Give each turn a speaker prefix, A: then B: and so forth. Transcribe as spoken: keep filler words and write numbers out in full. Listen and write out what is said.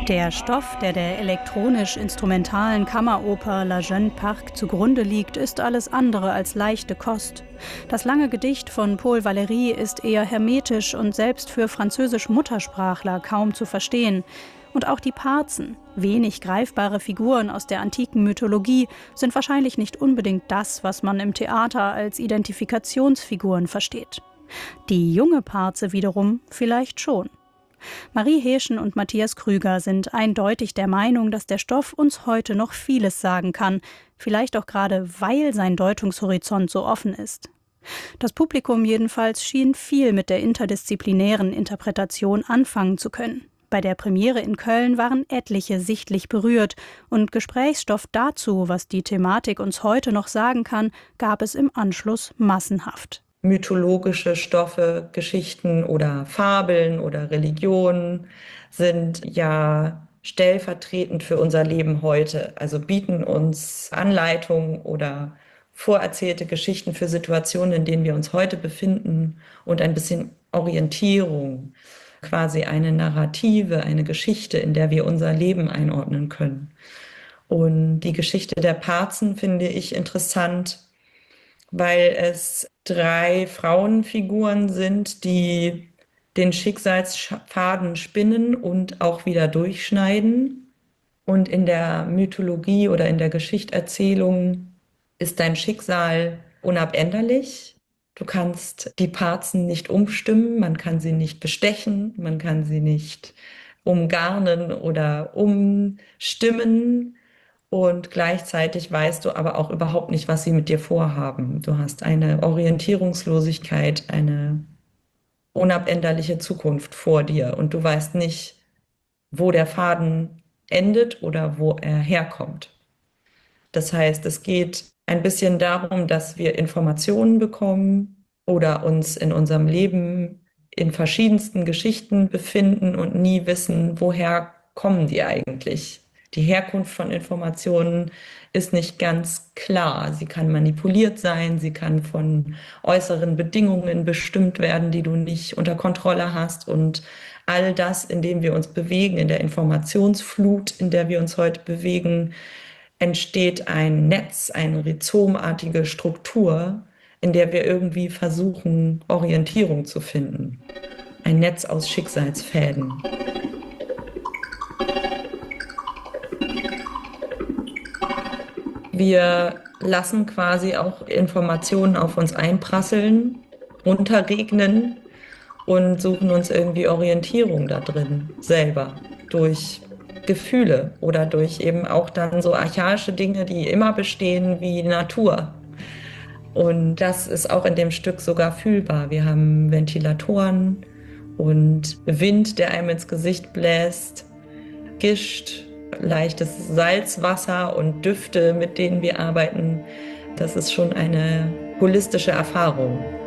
A: Der Stoff, der der elektronisch-instrumentalen Kammeroper La Jeune Parc zugrunde liegt, ist alles andere als leichte Kost. Das lange Gedicht von Paul Valéry ist eher hermetisch und selbst für französisch-Muttersprachler kaum zu verstehen. Und auch die Parzen, wenig greifbare Figuren aus der antiken Mythologie, sind wahrscheinlich nicht unbedingt das, was man im Theater als Identifikationsfiguren versteht. Die junge Parze wiederum vielleicht schon. Marie Heeschen und Matthias Krüger sind eindeutig der Meinung, dass der Stoff uns heute noch vieles sagen kann, vielleicht auch gerade, weil sein Deutungshorizont so offen ist. Das Publikum jedenfalls schien viel mit der interdisziplinären Interpretation anfangen zu können. Bei der Premiere in Köln waren etliche sichtlich berührt und Gesprächsstoff dazu, was die Thematik uns heute noch sagen kann, gab es im Anschluss massenhaft.
B: Mythologische Stoffe, Geschichten oder Fabeln oder Religionen sind ja stellvertretend für unser Leben heute. Also bieten uns Anleitungen oder vorerzählte Geschichten für Situationen, in denen wir uns heute befinden und ein bisschen Orientierung, quasi eine Narrative, eine Geschichte, in der wir unser Leben einordnen können. Und die Geschichte der Parzen finde ich interessant, weil es drei Frauenfiguren sind, die den Schicksalsfaden spinnen und auch wieder durchschneiden. Und in der Mythologie oder in der Geschichterzählung ist dein Schicksal unabänderlich. Du kannst die Parzen nicht umstimmen, man kann sie nicht bestechen, man kann sie nicht umgarnen oder umstimmen. Und gleichzeitig weißt du aber auch überhaupt nicht, was sie mit dir vorhaben. Du hast eine Orientierungslosigkeit, eine unabänderliche Zukunft vor dir und du weißt nicht, wo der Faden endet oder wo er herkommt. Das heißt, es geht ein bisschen darum, dass wir Informationen bekommen oder uns in unserem Leben in verschiedensten Geschichten befinden und nie wissen, woher kommen die eigentlich. Die Herkunft von Informationen ist nicht ganz klar. Sie kann manipuliert sein, sie kann von äußeren Bedingungen bestimmt werden, die du nicht unter Kontrolle hast. Und all das, in dem wir uns bewegen, in der Informationsflut, in der wir uns heute bewegen, entsteht ein Netz, eine rhizomartige Struktur, in der wir irgendwie versuchen, Orientierung zu finden. Ein Netz aus Schicksalsfäden. Wir lassen quasi auch Informationen auf uns einprasseln, runterregnen und suchen uns irgendwie Orientierung da drin selber durch Gefühle oder durch eben auch dann so archaische Dinge, die immer bestehen wie Natur. Und das ist auch in dem Stück sogar fühlbar. Wir haben Ventilatoren und Wind, der einem ins Gesicht bläst, Gischt, leichtes Salzwasser und Düfte, mit denen wir arbeiten. Das ist schon eine holistische Erfahrung.